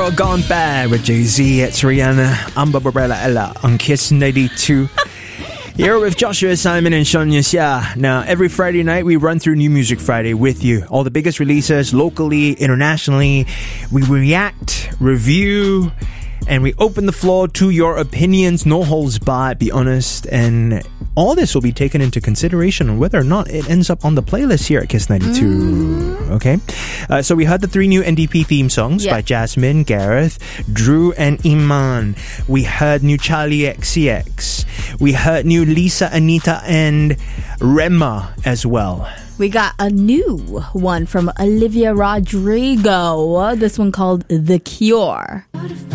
World Gone Bad with Jay-Z. It's Rihanna. I'm Barbarella Ella on Kiss 92. Here with Joshua Simon and Sonia Xia. Now, every Friday night, we run through New Music Friday with you. All the biggest releases, locally, internationally. We react, review, and we open the floor to your opinions. No holds barred, be honest. And all this will be taken into consideration on whether or not it ends up on the playlist here at Kiss 92. Okay? So we heard the 3 new NDP theme songs by Jasmine, Gareth, Drew, and Iman. We heard new Charlie XCX. We heard new Lisa, Anita, and Rema as well. We got a new one from Olivia Rodrigo. This one called The Cure.